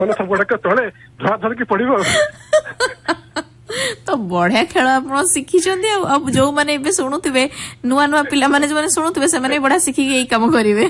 ମାନେ ସବୁଗୁଡାକ ତଳେ ଧରା ଧରିକି ପଡିବ। ତ ବଢିଆ ଖେଳ ଆପଣ ଶିଖିଛନ୍ତି। ଆଉ ଯୋଉମାନେ ଏବେ ଶୁଣୁଥିବେ ନୂଆ ନୂଆ ପିଲାମାନେ ଯୋଉମାନେ ଶୁଣୁଥିବେ ସେମାନେ ବଢିଆ ଶିଖିକି ଏଇ କାମ କରିବେ।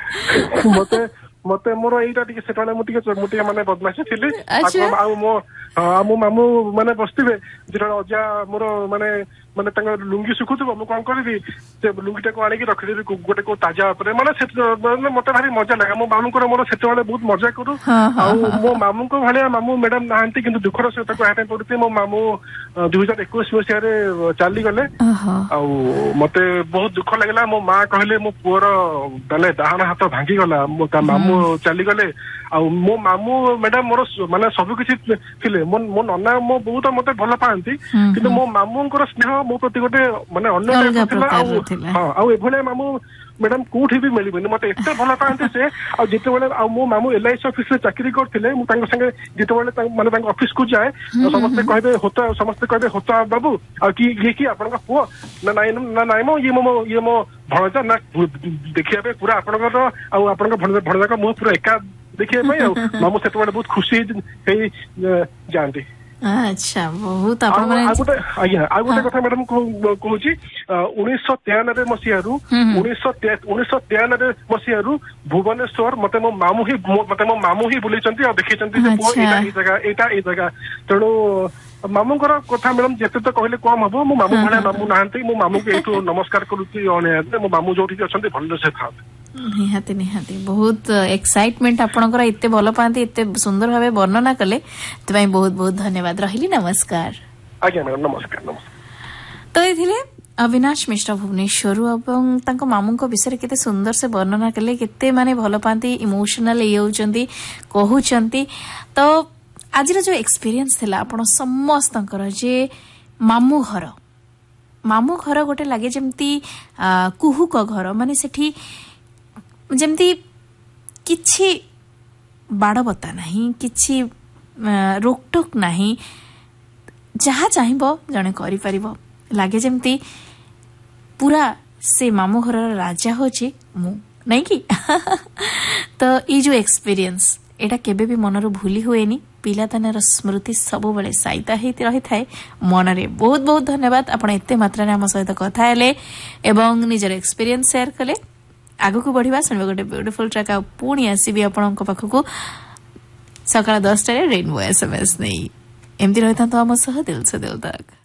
ମତେ ମୋର ଏଇଟା ଟିକେ ସେତେବେଳେ ମୁଁ ଟିକେ ମାନେ ବଦମାସି ଥିଲି। ଆଚ୍ଛା। ଆଉ ମୋ ମାମୁଁ ମାନେ ବସିଥିବେ ଯେତେବେଳେ ଅଜା ମୋର ମାନେ ତାଙ୍କ ଲୁଙ୍ଗି ଶୁଖୁଥିବ ମୁଁ କଣ କରିବି ସେ ଲୁଙ୍ଗି ଟାକୁ ଆଣିକି ରଖିଦେବି ଗୋଟେ କୋଉ ତାଜା ଉପରେ ମାନେ ମତେ ଭାରି ମଜା ଲାଗେ। ମୋ ମାମୁଁଙ୍କର ମୋର ସେତେବେଳେ ବହୁତ ମଜା କରୁ। ଆଉ ମୋ ମାମୁଁଙ୍କ ଭଳିଆ ମାମୁଁ ମ୍ୟାଡାମ ନାହାନ୍ତି କିନ୍ତୁ ଦୁଃଖର ସହିତ କହିବା ପାଇଁ ପଡୁଛି ମୋ ମାମୁଁ 2021 ମସିହାରେ ଚାଲିଗଲେ। ଆଉ ମତେ ବହୁତ ଦୁଃଖ ଲାଗିଲା। ମୋ ମା କହିଲେ ମୋ ପୁଅର ମାନେ ଡାହାଣ ହାତ ଭାଙ୍ଗିଗଲା ତା ମାମୁଁ ଚାଲିଗଲେ। ଆଉ ମୋ ମାମୁଁ ମ୍ୟାଡାମ ମୋର ମାନେ ସବୁ କିଛି ଥିଲେ। ମୋ ନନା ମୋ ବୋଉ ତ ମତେ ଭଲ ପାଆନ୍ତି କିନ୍ତୁ ମୋ ମାମୁଁଙ୍କର ସ୍ନେହ ମୋ ପ୍ରତି ଗୋଟେ ମାନେ ଅନ୍ୟ ଟାଇପର ଥିଲା। ଆଉ ଏଭଳିଆ ମାମୁଁ ମ୍ୟାଡାମ କୋଉଠି ବି ମିଳିବନି। ମତେ ଏତେ ଭଲ ପାଆନ୍ତି ସେ। ଆଉ ଯେତେବେଳେ ଆଉ ମୋ ମାମୁଁ LIC ଅଫିସରେ ଚାକିରି କରିଥିଲେ ମୁଁ ତାଙ୍କ ସାଙ୍ଗେ ଯେତେବେଳେ ମାନେ ତାଙ୍କ ଅଫିସକୁ ଯାଏ ସମସ୍ତେ କହିବେ ହୋତା ବାବୁ ଆଉ କି ଆପଣଙ୍କ ପୁଅ ନା ନାଇଁ ମ ଇଏ ମୋ ଭଣଜା ନା ଦେଖିବା ପାଇଁ ପୁରା ଆପଣଙ୍କର ଆଉ ଆପଣଙ୍କ ଭଣଜାଙ୍କ ମୁହଁ ପୁରା ଏକା ଦେଖିବା ପାଇଁ। ଆଉ ମାମୁଁ ସେତେବେଳେ ବହୁତ ଖୁସି ହେଇ ଯାଆନ୍ତି। ଆଚ୍ଛା ବହୁତ ଆଉ ଗୋଟେ କଥା ମ୍ୟାଡାମ କହୁଛି 1993 ମସିହାରୁ ଭୁବନେଶ୍ୱର ମତେ ମୋ ମାମୁଁ ହିଁ ବୁଲେଇଛନ୍ତି ଆଉ ଦେଖେଇଛନ୍ତି ଯେ ପୁଅ ଏଇଟା ଏଇ ଜାଗା। ତେଣୁ ମାମୁଁଙ୍କର କଥା ମ୍ୟାଡାମ ଯେତେ ତ କହିଲେ କମ ହବ। ମୋ ମାମୁଁ ଭଳିଆ ମାମୁଁ ନାହାନ୍ତି। ମୋ ମାମୁଁଙ୍କୁ ଏଇଠୁ ନମସ୍କାର କରୁଛି ମୋ ମାମୁଁ ଯୋଉଠି ଅଛନ୍ତି ଭଲସେ ଥାଆନ୍ତି। ନିହାତି ନିହାତି ବହୁତ ଏକ୍ସାଇଟମେଣ୍ଟ ଆପଣଙ୍କର ଏତେ ଭଲ ପାଆନ୍ତି ଏତେ ସୁନ୍ଦର ଭାବେ ବର୍ଣ୍ଣନା କଲେ ସେଥିପାଇଁ ବହୁତ ବହୁତ ଧନ୍ୟବାଦ ରହିଲି ନମସ୍କାର। ଆଜ୍ଞା ମ୍ୟାଡାମ ନମସ୍କାର। ତ ଏ ଥିଲେ ଅବିନାଶ ମିଶ୍ର ଭୁବନେଶ୍ୱରରୁ ଏବଂ ତାଙ୍କ ମାମୁଙ୍କ ବିଷୟରେ କେତେ ସୁନ୍ଦର ସେ ବର୍ଣ୍ଣନା କଲେ କେତେ ମାନେ ଭଲ ପାଆନ୍ତି ଇମୋସନାଲ ହେଇଯାଉଛନ୍ତି କହୁଛନ୍ତି। ତ ଆଜିର ଯୋଉ ଏକ୍ସପିରିଏନ୍ସ ଥିଲା ଆପଣ ସମସ୍ତଙ୍କର ଯେ ମାମୁଁ ଘର ଗୋଟେ ଲାଗେ ଯେମିତି କୁହୁକ ଘର ମାନେ ସେଠି ଯେମିତି କିଛି ବାଡ଼ବତା ନାହିଁ କିଛି ରୋକଟୋକ ନାହିଁ ଯାହା ଚାହିଁବ ଜଣେ କରିପାରିବ ଲାଗେ ଯେମିତି ପୁରା ସେ ମାମୁଁ ଘରର ରାଜା ହଉଛି ମୁଁ ନାଇଁ କି। ତ ଏଇ ଯୋଉ ଏକ୍ସପିରିଏନ୍ସ ଏଇଟା କେବେ ବି ମନରୁ ଭୁଲି ହୁଏନି। ପିଲାଦିନର ସ୍ମୃତି ସବୁବେଳେ ସାଇତା ହେଇ ରହିଥାଏ ମନରେ। ବହୁତ ବହୁତ ଧନ୍ୟବାଦ ଆପଣ ଏତେ ମାତ୍ରାରେ ଆମ ସହିତ କଥା ହେଲେ ଏବଂ ନିଜର ଏକ୍ସପିରିଏନ୍ସ ସେୟାର କଲେ। ଆଗକୁ ବଢିବା ଶୁଣିବା ଗୋଟେ ବ୍ୟୁଟିଫୁଲ ଟ୍ରାକ୍ ଆଉ ପୁଣି ଆସିବି ଆପଣଙ୍କ ପାଖକୁ ସକାଳ 10টাରେ ରେନବୋ SMS ନେଇ। ଏମିତି ରହିଥାନ୍ତୁ ଆମ ସହ ଦିଲ ସେ ଦିଲ ତକ।